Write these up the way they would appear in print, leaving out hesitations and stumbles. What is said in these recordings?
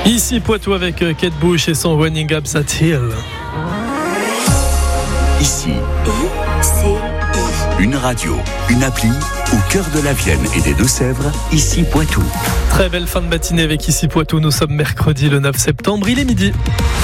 Ici Poitou avec Kate Bush et son Running Up That Hill. Ici, une radio, une appli au cœur de la Vienne et des Deux-Sèvres, ici Poitou. Très belle fin de matinée avec Ici Poitou. Nous sommes mercredi le 9 septembre, il est midi.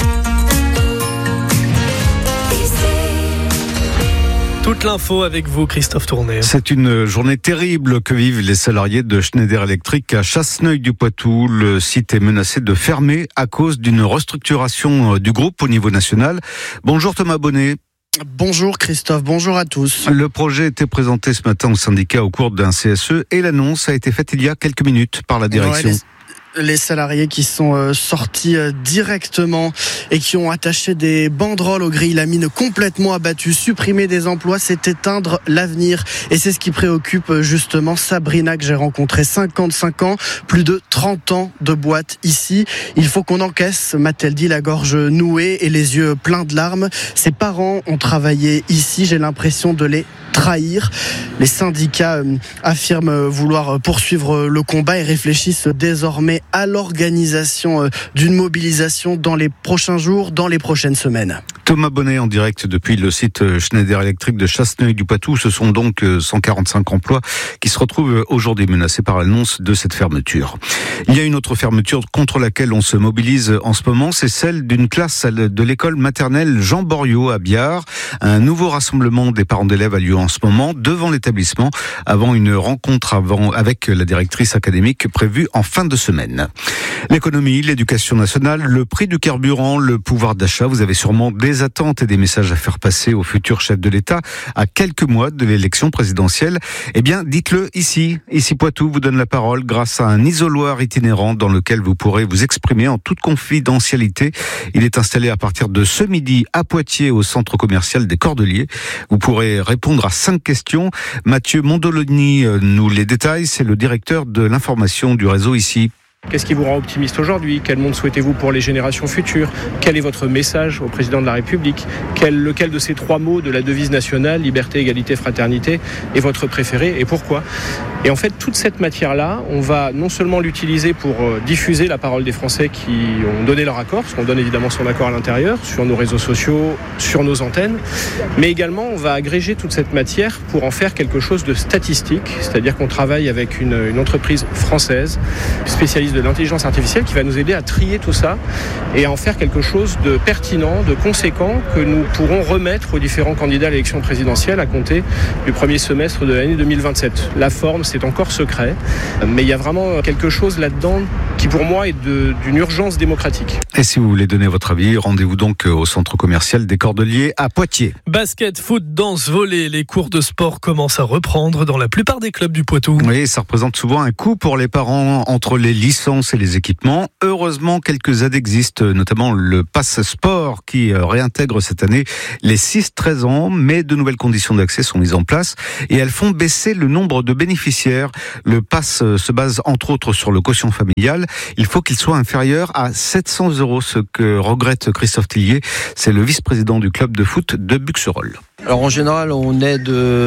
Toute l'info avec vous, Christophe Tourné. C'est une journée terrible que vivent les salariés de Schneider Electric à Chasseneuil-du-Poitou. Le site est menacé de fermer à cause d'une restructuration du groupe au niveau national. Bonjour Thomas Bonnet. Bonjour Christophe, bonjour à tous. Le projet était présenté ce matin au syndicat au cours d'un CSE et l'annonce a été faite il y a quelques minutes par la direction. Les salariés qui sont sortis directement et qui ont attaché des banderoles aux grilles, la mine complètement abattue, supprimer des emplois, c'est éteindre l'avenir. Et c'est ce qui préoccupe justement Sabrina que j'ai rencontrée, 55 ans, plus de 30 ans de boîte ici. Il faut qu'on encaisse, m'a-t-elle dit, la gorge nouée et les yeux pleins de larmes. Ses parents ont travaillé ici, j'ai l'impression de les trahir. Les syndicats affirment vouloir poursuivre le combat et réfléchissent désormais à l'organisation d'une mobilisation dans les prochains jours, dans les prochaines semaines. Thomas Bonnet en direct depuis le site Schneider Electric de Chasseneuil-du-Poitou. Ce sont donc 145 emplois qui se retrouvent aujourd'hui menacés par l'annonce de cette fermeture. Il y a une autre fermeture contre laquelle on se mobilise en ce moment, c'est celle d'une classe de l'école maternelle Jean Boriot à Biard. Un nouveau rassemblement des parents d'élèves a lieu en ce moment devant l'établissement avant une rencontre avec la directrice académique prévue en fin de semaine. L'économie, l'éducation nationale, le prix du carburant, le pouvoir d'achat, vous avez sûrement des attentes et des messages à faire passer au futur chef de l'État à quelques mois de l'élection présidentielle. Eh bien, dites-le ici. Ici Poitou vous donne la parole grâce à un isoloir itinérant dans lequel vous pourrez vous exprimer en toute confidentialité. Il est installé à partir de ce midi à Poitiers au centre commercial des Cordeliers. Vous pourrez répondre à 5 questions. Mathieu Mondoloni nous les détaille. C'est le directeur de l'information du réseau ici. Qu'est-ce qui vous rend optimiste aujourd'hui ? Quel monde souhaitez-vous pour les générations futures ? Quel est votre message au président de la République ? Lequel de ces 3 mots de la devise nationale, liberté, égalité, fraternité, est votre préféré et pourquoi ? Et en fait, toute cette matière-là, on va non seulement l'utiliser pour diffuser la parole des Français qui ont donné leur accord, parce qu'on donne évidemment son accord à l'intérieur, sur nos réseaux sociaux, sur nos antennes, mais également on va agréger toute cette matière pour en faire quelque chose de statistique, c'est-à-dire qu'on travaille avec une entreprise française spécialiste de l'intelligence artificielle qui va nous aider à trier tout ça et à en faire quelque chose de pertinent, de conséquent que nous pourrons remettre aux différents candidats à l'élection présidentielle à compter du premier semestre de l'année 2027. La forme, c'est encore secret, mais il y a vraiment quelque chose là-dedans qui pour moi est d'une urgence démocratique. Et si vous voulez donner votre avis, rendez-vous donc au centre commercial des Cordeliers à Poitiers. Basket, foot, danse, volley, les cours de sport commencent à reprendre dans la plupart des clubs du Poitou. Oui, ça représente souvent un coût pour les parents entre les licences et les équipements. Heureusement, quelques aides existent, notamment le Pass Sport qui réintègre cette année les 6-13 ans, mais de nouvelles conditions d'accès sont mises en place et elles font baisser le nombre de bénéficiaires. Le Pass se base entre autres sur le quotient familial. Il faut qu'il soit inférieur à 700 €, ce que regrette Christophe Tillier. C'est le vice-président du club de foot de Buxerolles. Alors en général, on aide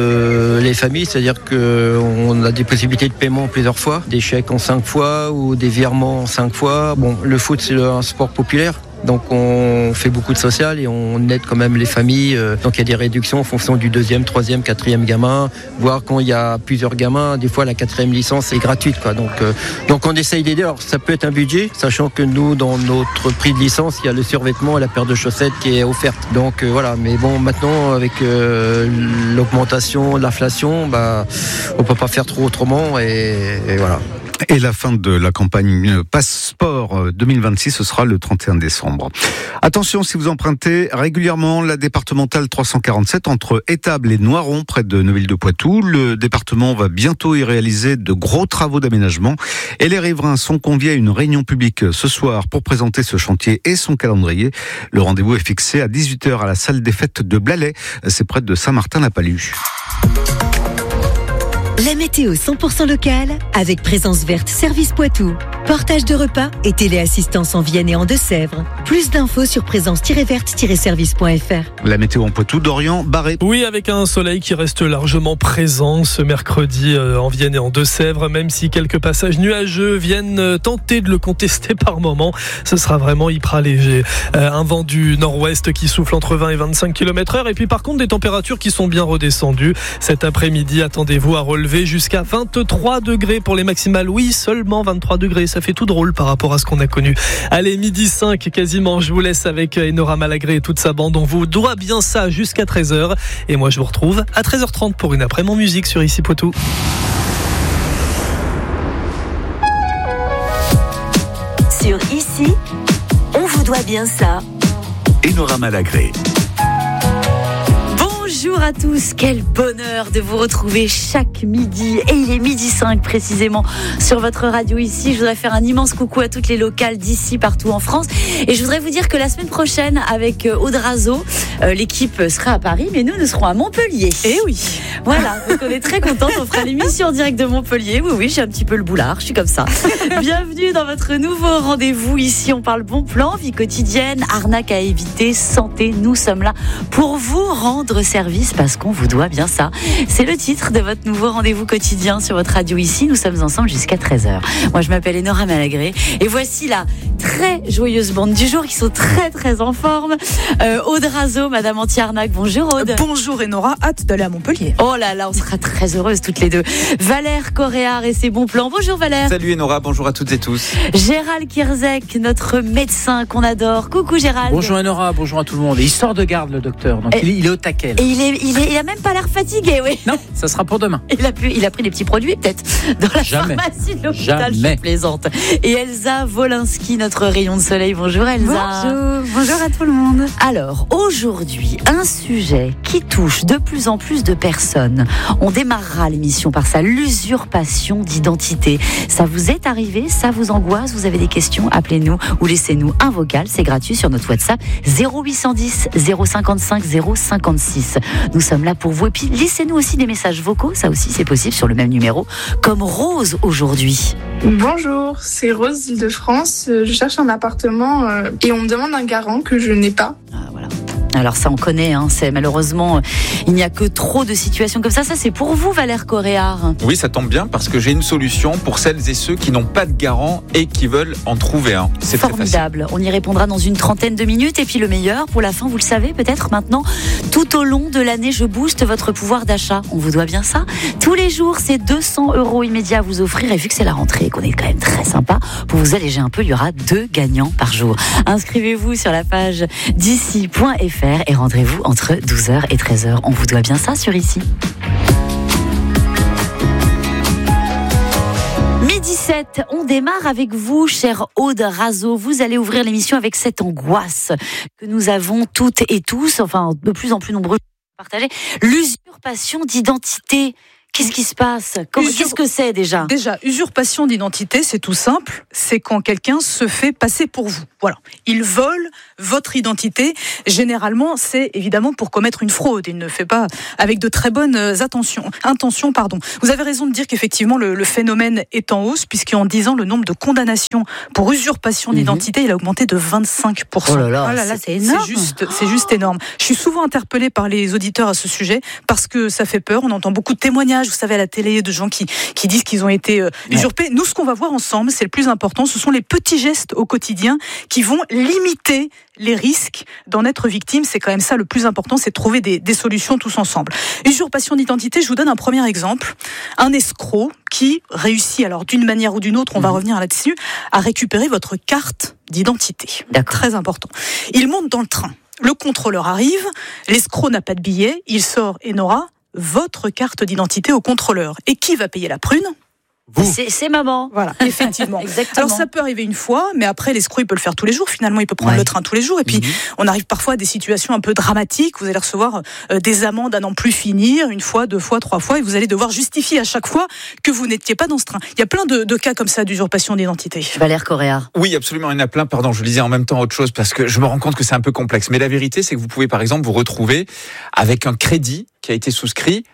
les familles, c'est-à-dire qu'on a des possibilités de paiement plusieurs fois, des chèques en 5 fois ou des virements en 5 fois. Bon, le foot, c'est un sport populaire. Donc on fait beaucoup de social et on aide quand même les familles. Donc il y a des réductions en fonction du 2e, 3e, 4e gamin, voire quand il y a plusieurs gamins, des fois la 4e licence est gratuite, quoi. Donc on essaye d'aider. Alors ça peut être un budget, sachant que nous, dans notre prix de licence, il y a le survêtement et la paire de chaussettes qui est offerte. Donc voilà, mais bon, maintenant avec l'augmentation, l'inflation, on peut pas faire trop autrement et voilà. Et la fin de la campagne Passeport 2026, ce sera le 31 décembre. Attention, si vous empruntez régulièrement la départementale 347 entre Étable et Noiron, près de Neuville-de-Poitou, le département va bientôt y réaliser de gros travaux d'aménagement. Et les riverains sont conviés à une réunion publique ce soir pour présenter ce chantier et son calendrier. Le rendez-vous est fixé à 18h à la salle des fêtes de Blalet. C'est près de Saint-Martin-la-Palue. La météo 100% locale avec Présence Verte Service Poitou. Portage de repas et téléassistance en Vienne et en Deux-Sèvres. Plus d'infos sur présence-verte-service.fr. La météo en Poitou, Dorian Barré. Oui, avec un soleil qui reste largement présent ce mercredi en Vienne et en Deux-Sèvres, même si quelques passages nuageux viennent tenter de le contester par moment. Ce sera vraiment hyper léger. Un vent du nord-ouest qui souffle entre 20 et 25 km/h. Et puis par contre, des températures qui sont bien redescendues. Cet après-midi, attendez-vous à relever jusqu'à 23 degrés pour les maximales. Oui, seulement 23 degrés. Ça fait tout drôle par rapport à ce qu'on a connu. Allez, 12h05 quasiment. Je vous laisse avec Enora Malagré et toute sa bande. On vous doit bien ça jusqu'à 13h. Et moi, je vous retrouve à 13h30 pour une après-midi en musique sur Ici Poitou. Sur Ici, on vous doit bien ça. Enora Malagré. Bonjour à tous, quel bonheur de vous retrouver chaque midi, et il est 12h05 précisément sur votre radio Ici. Je voudrais faire un immense coucou à toutes les locales d'ici, partout en France, et je voudrais vous dire que la semaine prochaine avec Aude Razo, l'équipe sera à Paris, mais nous serons à Montpellier. Eh oui. Voilà, donc on est très contents, on fera l'émission en direct de Montpellier. Oui, j'ai un petit peu le boulard, je suis comme ça. Bienvenue dans votre nouveau rendez-vous. Ici, on parle bon plan, vie quotidienne, arnaque à éviter, santé. Nous sommes là pour vous rendre service parce qu'on vous doit bien ça. C'est le titre de votre nouveau rendez-vous quotidien sur votre radio Ici. Nous sommes ensemble jusqu'à 13h. Moi, je m'appelle Enora Malagré et voici la très joyeuse bande du jour qui sont très très en forme. Aude Razo, Madame Anti-Arnaque. Bonjour Aude. Bonjour Enora, hâte d'aller à Montpellier. Oh là là, on sera très heureuses toutes les deux. Valère Coréard et ses bons plans. Bonjour Valère. Salut Enora, bonjour à toutes et tous. Gérald Kierzek, notre médecin qu'on adore. Coucou Gérald. Bonjour Enora, bonjour à tout le monde. Et il sort de garde le docteur, donc il est au taquet. Et il a même pas l'air fatigué, oui. Non, ça sera pour demain. Il a pris des petits produits peut-être dans la pharmacie de l'hôpital. Je plaisante. Et Elsa Wolinski, notre rayon de soleil. Bonjour Elsa. Bonjour à tout le monde. Alors aujourd'hui, un sujet qui touche de plus en plus de personnes. On démarrera l'émission par ça, l'usurpation d'identité. Ça vous est arrivé? Ça vous angoisse? Vous avez des questions? Appelez-nous ou laissez-nous un vocal. C'est gratuit sur notre WhatsApp 0810 055 056. Nous sommes là pour vous. Et puis laissez-nous aussi des messages vocaux. Ça aussi c'est possible sur le même numéro. Comme Rose aujourd'hui. Bonjour, c'est Rose d'Île-de-France. Je cherche un appartement et on me demande un garant que je n'ai pas. Ah, voilà. Alors ça on connaît, c'est malheureusement il n'y a que trop de situations comme ça. Ça c'est pour vous Valère Coréard. Oui, ça tombe bien parce que j'ai une solution pour celles et ceux qui n'ont pas de garant et qui veulent en trouver un. C'est formidable. On y répondra dans une trentaine de minutes et puis le meilleur pour la fin, vous le savez peut-être maintenant. Tout au long de l'année, je booste votre pouvoir d'achat. On vous doit bien ça. Tous les jours, c'est 200 € immédiats à vous offrir et vu que c'est la rentrée et qu'on est quand même très sympa, pour vous alléger un peu, il y aura 2 gagnants par jour. Inscrivez-vous sur la page d'ici.fr. Et rendrez-vous entre 12h et 13h. On vous doit bien ça sur Ici. 12h07, on démarre avec vous, chère Aude Razo. Vous allez ouvrir l'émission avec cette angoisse que nous avons toutes et tous, enfin de plus en plus nombreux à partager. L'usurpation d'identité. Qu'est-ce qui se passe? Qu'est-ce que c'est déjà? Déjà, usurpation d'identité, c'est tout simple. C'est quand quelqu'un se fait passer pour vous. Voilà. Il vole votre identité. Généralement, c'est évidemment pour commettre une fraude. Il ne le fait pas avec de très bonnes intentions. Vous avez raison de dire qu'effectivement, le phénomène est en hausse, puisqu'en 10 ans, le nombre de condamnations pour usurpation d'identité, il a augmenté de 25%. Oh là là, c'est énorme. C'est juste énorme. Je suis souvent interpellée par les auditeurs à ce sujet, parce que ça fait peur. On entend beaucoup de témoignages, vous savez, à la télé, de gens qui disent qu'ils ont été usurpés. Nous, ce qu'on va voir ensemble, c'est le plus important, ce sont les petits gestes au quotidien qui vont limiter les risques d'en être victime. C'est quand même ça le plus important, c'est de trouver des solutions tous ensemble. Usurpation d'identité, je vous donne un premier exemple. Un escroc qui réussit, alors d'une manière ou d'une autre, on va revenir là-dessus, à récupérer votre carte d'identité. D'accord. Très important. Il monte dans le train. Le contrôleur arrive, l'escroc n'a pas de billet, il sort et n'aura votre carte d'identité au contrôleur. Et qui va payer la prune ? C'est maman. Voilà, effectivement. Exactement. Alors ça peut arriver une fois, mais après l'escroc il peut le faire tous les jours. Finalement, il peut prendre le train tous les jours. Et puis on arrive parfois à des situations un peu dramatiques. Vous allez recevoir des amendes à n'en plus finir, 1 fois, 2 fois, 3 fois, et vous allez devoir justifier à chaque fois que vous n'étiez pas dans ce train. Il y a plein de cas comme ça d'usurpation d'identité. Valère Coréard. Oui, absolument, il y en a plein. Pardon, je lisais en même temps autre chose parce que je me rends compte que c'est un peu complexe. Mais la vérité, c'est que vous pouvez par exemple vous retrouver avec un crédit qui a été souscrit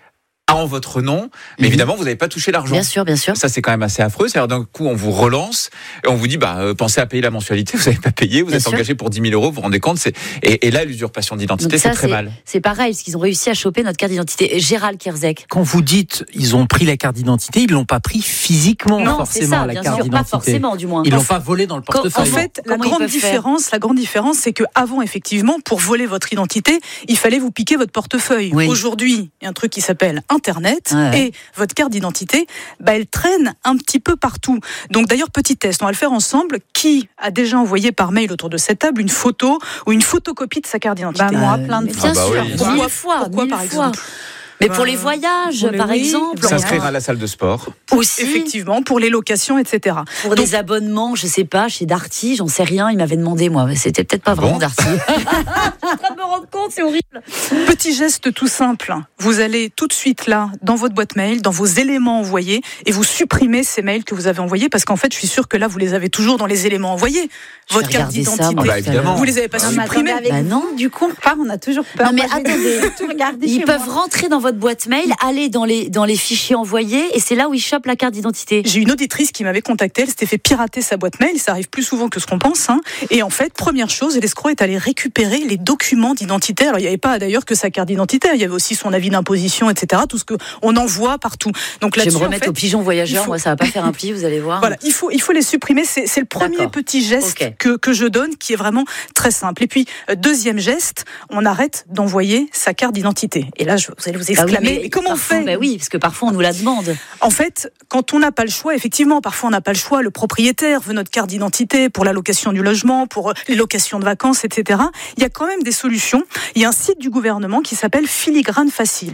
en votre nom, mais évidemment, vous n'avez pas touché l'argent. Bien sûr, bien sûr. Ça, c'est quand même assez affreux. C'est-à-dire, d'un coup, on vous relance et on vous dit, pensez à payer la mensualité. Vous n'avez pas payé, vous êtes engagé pour 10 000 euros. Vous vous rendez compte, et là, l'usurpation d'identité, c'est très mal. C'est pareil, parce qu'ils ont réussi à choper notre carte d'identité. Gérald Kierzek. Quand vous dites, ils ont pris la carte d'identité, ils l'ont pas pris physiquement, non, forcément, ça, la bien carte sûr, d'identité. Pas forcément, du moins. Ils l'ont pas volé dans le portefeuille. En fait, la grande différence, c'est que avant, effectivement, pour voler votre identité, il fallait vous piquer votre portefeuille. Oui. Aujourd'hui, il y a un truc qui s'appelle Internet, et votre carte d'identité, elle traîne un petit peu partout. Donc d'ailleurs, petit test, on va le faire ensemble. Qui a déjà envoyé par mail autour de cette table une photo ou une photocopie de sa carte d'identité? Moi, plein de fois. Bien sûr, 1000 fois. Pourquoi, par exemple? Mais pour les voyages, par exemple. S'inscrire à la salle de sport. Aussi. Effectivement, pour les locations, etc. Pour des abonnements, je sais pas, chez Darty, j'en sais rien, il m'avait demandé, moi. C'était peut-être pas vraiment Darty. Je suis en train de me rendre compte, c'est horrible. Petit geste tout simple. Vous allez tout de suite là, dans votre boîte mail, dans vos éléments envoyés, et vous supprimez ces mails que vous avez envoyés, parce qu'en fait, je suis sûre que là, vous les avez toujours dans les éléments envoyés. Votre carte d'identité. Évidemment. Vous les avez pas supprimés. Non, du coup. On a toujours peur. Non, mais attendez. Ils peuvent rentrer dans votre boîte mail, aller dans les fichiers envoyés, et c'est là où ils chopent la carte d'identité. J'ai une auditrice qui m'avait contacté, elle s'était fait pirater sa boîte mail, ça arrive plus souvent que ce qu'on pense, et en fait, première chose, l'escroc est allé récupérer les documents d'identité. Alors il n'y avait pas d'ailleurs que sa carte d'identité, il y avait aussi son avis d'imposition, etc., tout ce qu'on envoie partout. Donc là, je vais me remettre au pigeon voyageur, moi ça va pas faire un pli, vous allez voir. Voilà, il faut les supprimer, c'est le premier petit geste que je donne, qui est vraiment très simple. Et puis, deuxième geste, on arrête d'envoyer sa carte d'identité. Et là, vous allez vous exclamer, mais comment on fait? Oui, parce que parfois on nous la demande. En fait, quand on n'a pas le choix, effectivement, parfois on n'a pas le choix, le propriétaire veut notre carte d'identité pour la location du logement, pour les locations de vacances, etc. Il y a quand même des solutions. Il y a un site du gouvernement qui s'appelle Filigrane Facile.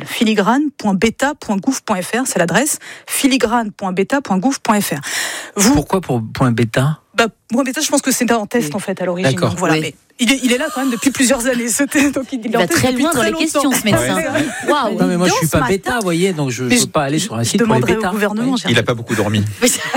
filigrane.beta.gouv.fr, c'est l'adresse. filigrane.beta.gouv.fr. Pourquoi pour .beta? .beta, je pense que c'était en test en fait à l'origine. D'accord. Donc, voilà, mais il est là quand même depuis plusieurs années. Donc il va très loin dans les questions, ce médecin. Waouh. Non mais moi je suis pas bêta, vous voyez, donc je peux pas aller sur un site pour les bêtas. Au gouvernement. Il a pas beaucoup dormi.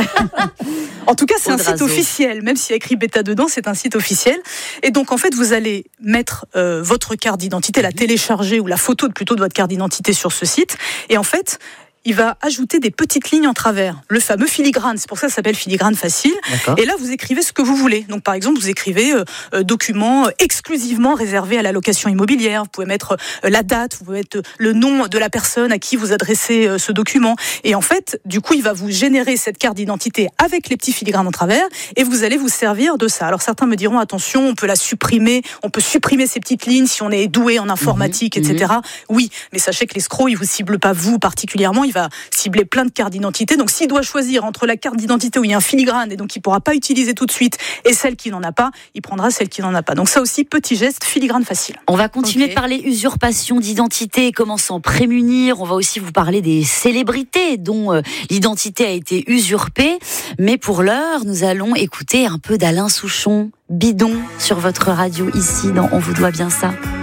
En tout cas, c'est un site officiel. Même s'il y a écrit bêta dedans, c'est un site officiel. Et donc en fait, vous allez mettre votre carte d'identité, la télécharger ou la photo plutôt de votre carte d'identité sur ce site. Et en fait, il va ajouter des petites lignes en travers, le fameux filigrane, c'est pour ça que ça s'appelle Filigrane Facile. Et là, vous écrivez ce que vous voulez. Donc, par exemple, vous écrivez document exclusivement réservé à la location immobilière. Vous pouvez mettre la date, vous pouvez mettre le nom de la personne à qui vous adressez ce document. Et en fait, du coup, il va vous générer cette carte d'identité avec les petits filigranes en travers, et vous allez vous servir de ça. Alors, certains me diront, attention, on peut la supprimer, on peut supprimer ces petites lignes si on est doué en informatique, etc. Oui, mais sachez que l'escroc, il vous cible pas vous particulièrement, il va cibler plein de cartes d'identité. Donc s'il doit choisir entre la carte d'identité où il y a un filigrane et donc il ne pourra pas utiliser tout de suite et celle qui n'en a pas, il prendra celle qui n'en a pas. Donc ça aussi, petit geste, Filigrane Facile. On va continuer de parler usurpation d'identité et comment s'en prémunir. On va aussi vous parler des célébrités dont l'identité a été usurpée. Mais pour l'heure, nous allons écouter un peu d'Alain Souchon, Bidon, sur votre radio ici dans On vous doit bien ça.